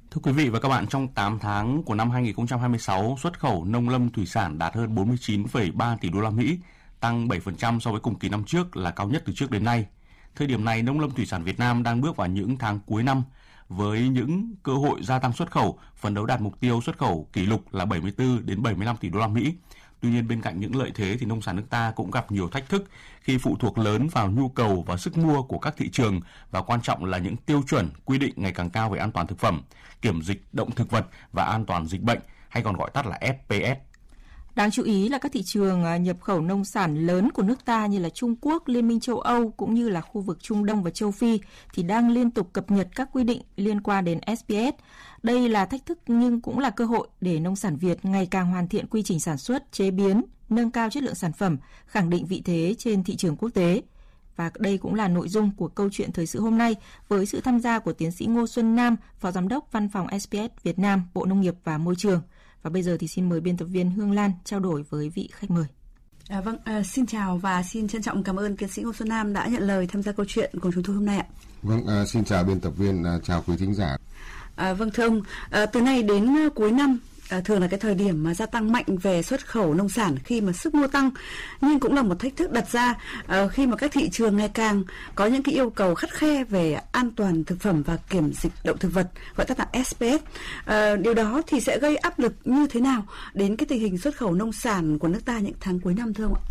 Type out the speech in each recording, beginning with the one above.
Thưa quý vị và các bạn, trong 8 tháng của năm 2026, xuất khẩu nông lâm thủy sản đạt hơn 49,3 tỷ đô la Mỹ, tăng 7% so với cùng kỳ năm trước, là cao nhất từ trước đến nay. Thời điểm này, nông lâm thủy sản Việt Nam đang bước vào những tháng cuối năm với những cơ hội gia tăng xuất khẩu, phấn đấu đạt mục tiêu xuất khẩu kỷ lục là 74 đến 75 tỷ đô la Mỹ. Tuy nhiên, bên cạnh những lợi thế thì nông sản nước ta cũng gặp nhiều thách thức khi phụ thuộc lớn vào nhu cầu và sức mua của các thị trường, và quan trọng là những tiêu chuẩn quy định ngày càng cao về an toàn thực phẩm, kiểm dịch động thực vật và an toàn dịch bệnh, hay còn gọi tắt là SPS. Đáng chú ý là các thị trường nhập khẩu nông sản lớn của nước ta như là Trung Quốc, Liên minh châu Âu cũng như là khu vực Trung Đông và châu Phi thì đang liên tục cập nhật các quy định liên quan đến SPS. Đây là thách thức nhưng cũng là cơ hội để nông sản Việt ngày càng hoàn thiện quy trình sản xuất, chế biến, nâng cao chất lượng sản phẩm, khẳng định vị thế trên thị trường quốc tế. Và đây cũng là nội dung của câu chuyện thời sự hôm nay với sự tham gia của tiến sĩ Ngô Xuân Nam, Phó Giám đốc Văn phòng SPS Việt Nam, Bộ Nông nghiệp và Môi trường. Và bây giờ thì xin mời biên tập viên Hương Lan trao đổi với vị khách mời. Xin chào và xin trân trọng cảm ơn tiến sĩ Ngô Xuân Nam đã nhận lời tham gia câu chuyện cùng chúng tôi hôm nay ạ. Xin chào biên tập viên, chào quý thính giả. Thưa ông, từ nay đến cuối năm thường là cái thời điểm mà gia tăng mạnh về xuất khẩu nông sản khi mà sức mua tăng, nhưng cũng là một thách thức đặt ra khi mà các thị trường ngày càng có những cái yêu cầu khắt khe về an toàn thực phẩm và kiểm dịch động thực vật, gọi tắt là SPS. Điều đó thì sẽ gây áp lực như thế nào đến cái tình hình xuất khẩu nông sản của nước ta những tháng cuối năm thưa ông ạ?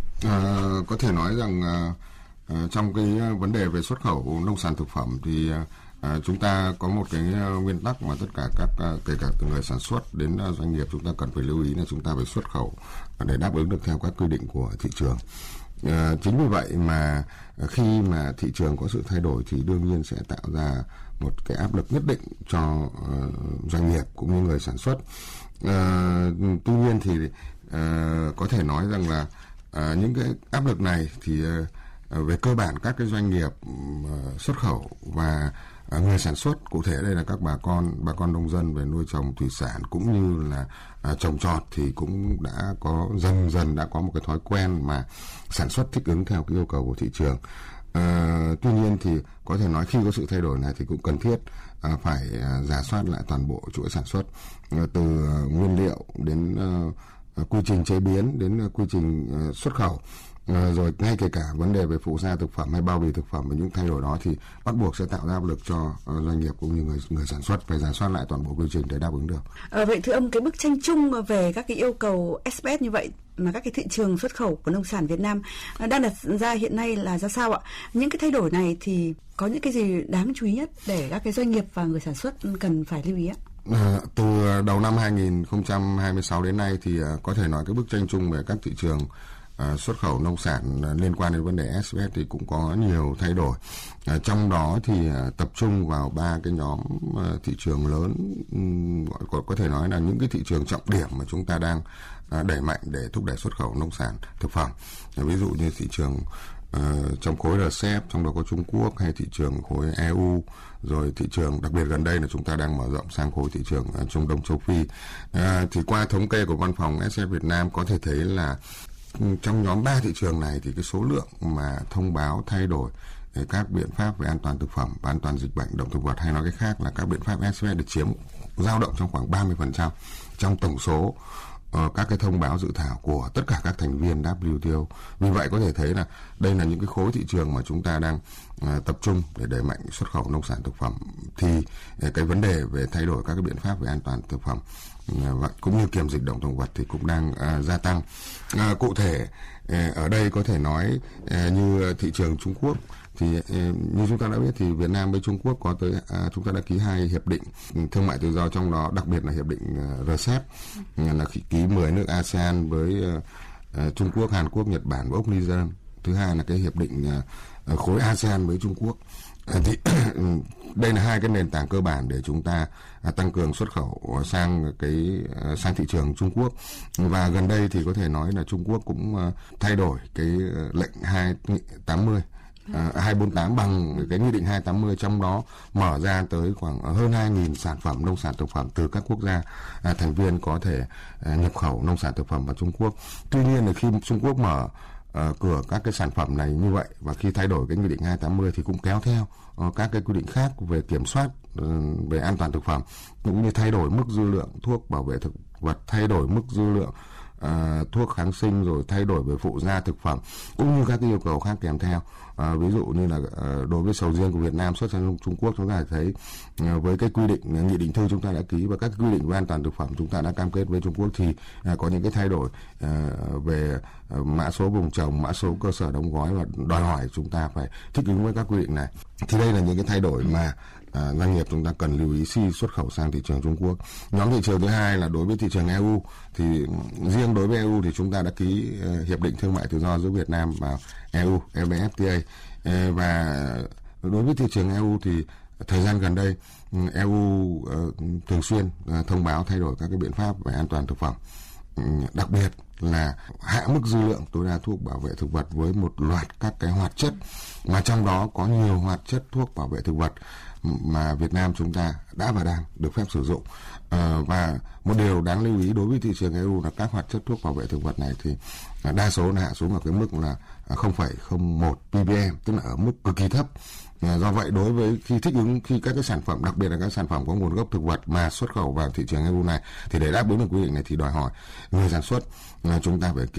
Có thể nói rằng trong cái vấn đề về xuất khẩu nông sản thực phẩm thì chúng ta có một cái nguyên tắc mà tất cả các kể cả từ người sản xuất đến doanh nghiệp chúng ta cần phải lưu ý là chúng ta phải xuất khẩu để đáp ứng được theo các quy định của thị trường. Chính vì vậy mà khi mà thị trường có sự thay đổi thì đương nhiên sẽ tạo ra một cái áp lực nhất định cho doanh nghiệp cũng như người sản xuất. Tuy nhiên thì có thể nói rằng là những cái áp lực này thì về cơ bản các cái doanh nghiệp xuất khẩu và người sản xuất, cụ thể đây là các bà con nông dân về nuôi trồng thủy sản cũng như là trồng trọt thì cũng đã có dần đã có một cái thói quen mà sản xuất thích ứng theo cái yêu cầu của thị trường. Tuy nhiên thì có thể nói khi có sự thay đổi này thì cũng cần thiết phải rà soát lại toàn bộ chuỗi sản xuất, từ nguyên liệu đến quy trình chế biến đến quy trình xuất khẩu. Rồi ngay kể cả vấn đề về phụ gia thực phẩm hay bao bì thực phẩm, và những thay đổi đó thì bắt buộc sẽ tạo ra áp lực cho doanh nghiệp cũng như người sản xuất phải rà soát lại toàn bộ quy trình để đáp ứng được. Vậy thưa ông, cái bức tranh chung về các cái yêu cầu SPS như vậy mà các cái thị trường xuất khẩu của nông sản Việt Nam đang đặt ra hiện nay là ra sao ạ? Những cái thay đổi này thì có những cái gì đáng chú ý nhất để các cái doanh nghiệp và người sản xuất cần phải lưu ý ạ? Từ đầu năm 2026 đến nay thì có thể nói cái bức tranh chung về các thị trường xuất khẩu nông sản liên quan đến vấn đề SPS thì cũng có nhiều thay đổi. Trong đó thì tập trung vào 3 cái nhóm thị trường lớn, có thể nói là những cái thị trường trọng điểm mà chúng ta đang đẩy mạnh để thúc đẩy xuất khẩu nông sản thực phẩm. Ví dụ như thị trường trong khối RCEP, trong đó có Trung Quốc, hay thị trường khối EU, rồi thị trường đặc biệt gần đây là chúng ta đang mở rộng sang khối thị trường Trung Đông châu Phi. Thì qua thống kê của văn phòng SPS Việt Nam có thể thấy là trong nhóm 3 thị trường này thì cái số lượng mà thông báo thay đổi các biện pháp về an toàn thực phẩm và an toàn dịch bệnh động thực vật, hay nói cách khác là các biện pháp SPS, được chiếm dao động trong khoảng 30% trong tổng số các cái thông báo dự thảo của tất cả các thành viên WTO. Vì vậy có thể thấy là đây là những cái khối thị trường mà chúng ta đang tập trung để đẩy mạnh xuất khẩu nông sản thực phẩm, thì cái vấn đề về thay đổi các cái biện pháp về an toàn thực phẩm cũng như kiểm dịch động thực vật thì cũng đang gia tăng. Cụ thể ở đây có thể nói như thị trường Trung Quốc thì như chúng ta đã biết thì Việt Nam với Trung Quốc có tới chúng ta đã ký 2 hiệp định thương mại tự do, trong đó đặc biệt là hiệp định RCEP là ký 10 nước ASEAN với Trung Quốc, Hàn Quốc, Nhật Bản và Úc New Zealand. Thứ hai là cái hiệp định khối ASEAN với Trung Quốc. Thì đây là 2 cái nền tảng cơ bản để chúng ta tăng cường xuất khẩu sang thị trường Trung Quốc. Và gần đây thì có thể nói là Trung Quốc cũng thay đổi cái lệnh 248 bằng cái nghị định 280, trong đó mở ra tới khoảng hơn 2.000 sản phẩm nông sản thực phẩm từ các quốc gia thành viên có thể nhập khẩu nông sản thực phẩm vào Trung Quốc. Tuy nhiên là khi Trung Quốc mở cửa các cái sản phẩm này như vậy, và khi thay đổi cái nghị định 280 thì cũng kéo theo các cái quy định khác về kiểm soát về an toàn thực phẩm, cũng như thay đổi mức dư lượng thuốc bảo vệ thực vật, thay đổi mức dư lượng thuốc kháng sinh, rồi thay đổi về phụ gia thực phẩm, cũng như các cái yêu cầu khác kèm theo. Ví dụ như là đối với sầu riêng của Việt Nam xuất sang Trung Quốc, chúng ta thấy với cái quy định nghị định thư chúng ta đã ký và các quy định về an toàn thực phẩm chúng ta đã cam kết với Trung Quốc thì có những cái thay đổi về mã số vùng trồng, mã số cơ sở đóng gói, và đòi hỏi chúng ta phải thích ứng với các quy định này. Thì đây là những cái thay đổi mà doanh nghiệp chúng ta cần lưu ý khi xuất khẩu sang thị trường Trung Quốc. Nhóm thị trường thứ hai là đối với thị trường EU, thì riêng đối với EU thì chúng ta đã ký hiệp định thương mại tự do giữa Việt Nam và EU, EVFTA. Và đối với thị trường EU thì thời gian gần đây EU thường xuyên thông báo thay đổi các cái biện pháp về an toàn thực phẩm, đặc biệt là hạ mức dư lượng tối đa thuốc bảo vệ thực vật với một loạt các cái hoạt chất, mà trong đó có nhiều hoạt chất thuốc bảo vệ thực vật mà Việt Nam chúng ta đã và đang được phép sử dụng. Và một điều đáng lưu ý đối với thị trường EU là các hoạt chất thuốc bảo vệ thực vật này thì đa số là hạ xuống ở cái mức là 0,01 ppm, tức là ở mức cực kỳ thấp. Do vậy đối với khi thích ứng, khi các cái sản phẩm, đặc biệt là các sản phẩm có nguồn gốc thực vật mà xuất khẩu vào thị trường EU này, thì để đáp ứng được quy định này thì đòi hỏi người sản xuất chúng ta phải